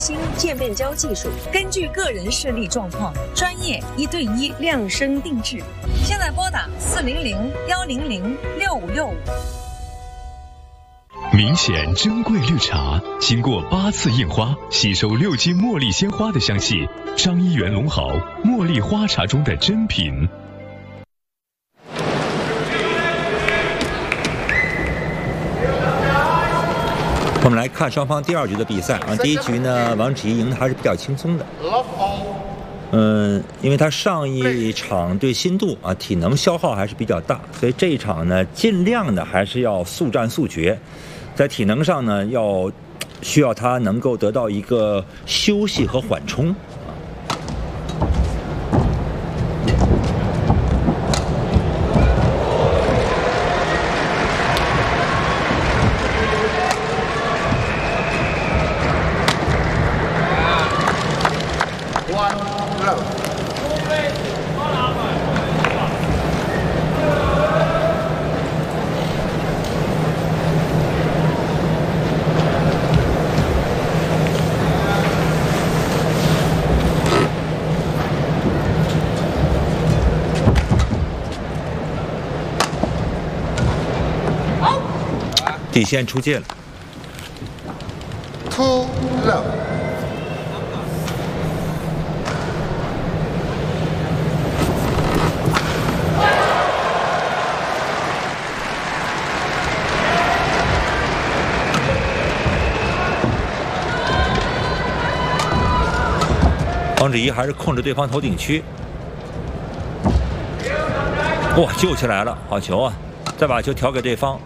新界面交技术，根据个人视力状况，专业1对1量身定制。现在拨打400-100-6565。 明显珍贵绿茶，经过8次印花，吸收6斤茉莉鲜花的香气。张一元龙豪茉莉花茶中的珍品。 我们来看双方第2局的比赛啊。第1局呢，王芷怡赢的还是比较轻松的。因为他上一场对新度啊体能消耗还是比较大，所以这一场呢尽量的还是要速战速决，在体能上呢需要他能够得到一个休息和缓冲。底线出界了。 2 love。 王芷怡还是控制对方头顶区，哇，救起来了，好球啊！再把球调给对方。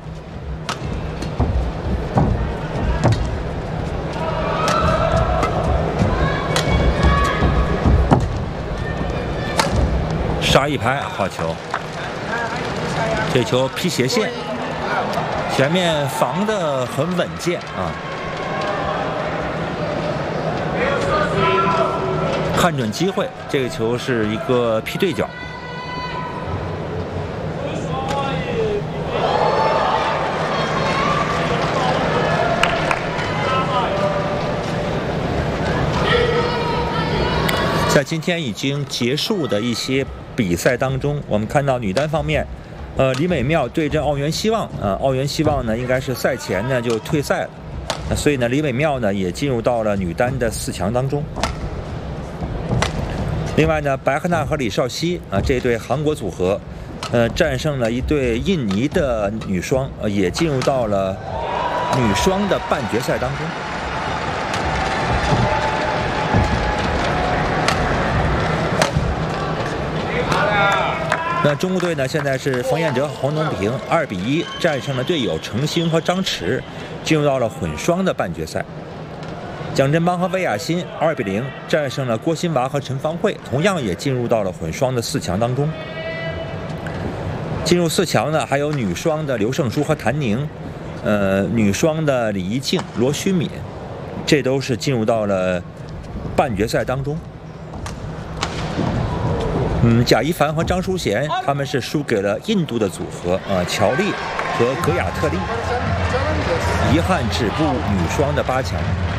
杀一拍，好球！这球劈斜线，前面防得很稳健啊，看准机会，这个球是一个劈对角。在今天已经结束的一些比赛当中，我们看到女单方面，李美妙对阵奥原希望，奥原希望呢应该是赛前呢就退赛了，所以呢李美妙呢也进入到了女单的4强当中。另外呢，白赫娜和李绍希这对韩国组合，战胜了一对印尼的女双，也进入到了女双的半决赛当中。那中国队呢，现在是冯彦哲和黄东萍2比1战胜了队友程星和张弛，进入到了混双的半决赛。蒋振邦和魏雅欣2比0战胜了郭欣娃和陈芳慧，同样也进入到了混双的4强当中。进入4强呢，还有女双的刘胜书和谭宁，女双的李怡静、罗虚敏，这都是进入到了半决赛当中。贾一凡和张淑贤他们是输给了印度的组合乔丽和格雅特利，遗憾止步女双的8强。